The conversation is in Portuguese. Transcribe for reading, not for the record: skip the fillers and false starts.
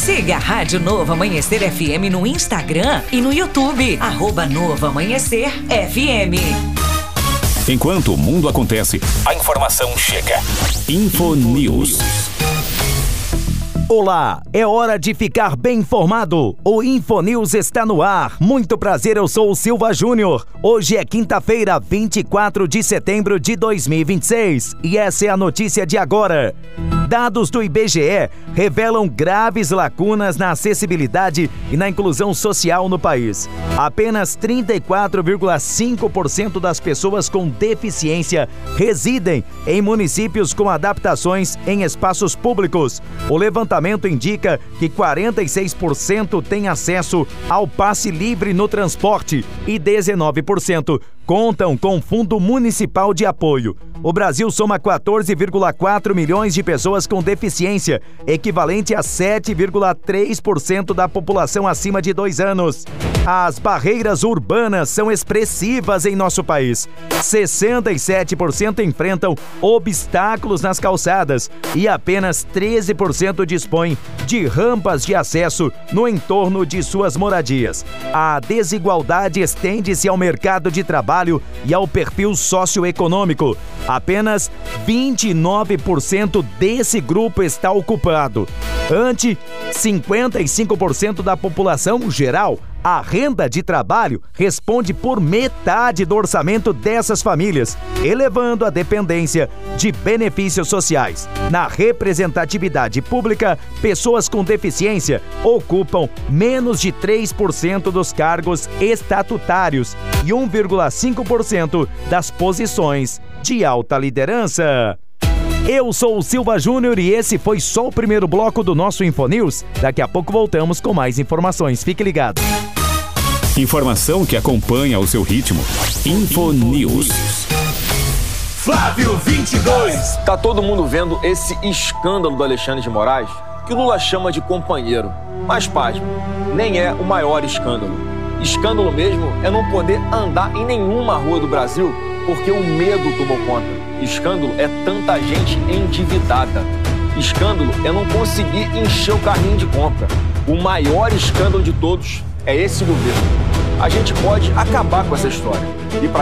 Siga a Rádio Novo Amanhecer FM no Instagram e no YouTube, @Novo Amanhecer FM. Enquanto o mundo acontece, a informação chega. Infonews. Olá, é hora de ficar bem informado. O Infonews está no ar. Muito prazer, eu sou o Silva Júnior. Hoje é quinta-feira, 24 de setembro de 2026. E essa é a notícia de agora. Dados do IBGE revelam graves lacunas na acessibilidade e na inclusão social no país. Apenas 34,5% das pessoas com deficiência residem em municípios com adaptações em espaços públicos. O levantamento indica que 46% têm acesso ao passe livre no transporte e 19% contam com Fundo Municipal de Apoio. O Brasil soma 14,4 milhões de pessoas com deficiência, equivalente a 7,3% da população acima de 2 anos. As barreiras urbanas são expressivas em nosso país. 67% enfrentam obstáculos nas calçadas e apenas 13% dispõem de rampas de acesso no entorno de suas moradias. A desigualdade estende-se ao mercado de trabalho e ao perfil socioeconômico. Apenas 29% desse grupo está ocupado. Ante 55% da população geral, a renda de trabalho responde por metade do orçamento dessas famílias, elevando a dependência de benefícios sociais. Na representatividade pública, pessoas com deficiência ocupam menos de 3% dos cargos estatutários e 1,5% das posições de alta liderança. Eu sou o Silva Júnior e esse foi só o primeiro bloco do nosso Infonews. Daqui a pouco voltamos com mais informações. Fique ligado. Informação que acompanha o seu ritmo. Infonews. Flávio 22. Tá todo mundo vendo esse escândalo do Alexandre de Moraes, que o Lula chama de companheiro. Mas, pasme, nem é o maior escândalo. Escândalo mesmo é não poder andar em nenhuma rua do Brasil porque o medo tomou conta. Escândalo é tanta gente endividada. Escândalo é não conseguir encher o carrinho de compra. O maior escândalo de todos é esse governo. A gente pode acabar com essa história. E